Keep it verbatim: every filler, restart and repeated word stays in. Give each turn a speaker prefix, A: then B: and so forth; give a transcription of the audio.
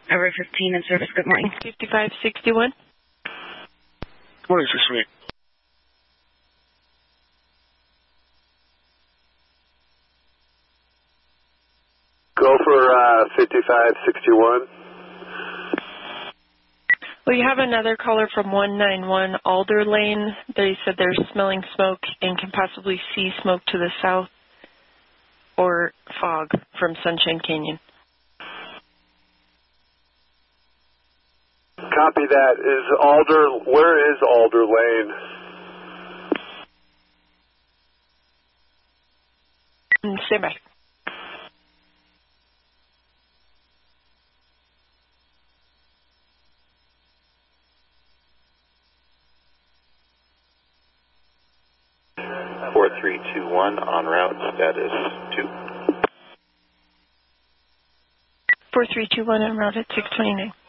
A: Over fifteen in service. Good morning.
B: fifty-five sixty-one.
C: Good morning, six one eight.
D: Go for uh, fifty-five sixty-one.
B: Well, you have another caller from one nine one Alder Lane. They said they're smelling smoke and can possibly see smoke to the south or fog from Sunshine Canyon.
D: Copy that. Is Alder, where is Alder Lane?
B: Stand by.
E: four three two one en route, status two.
B: four three two one en route at six twenty-nine.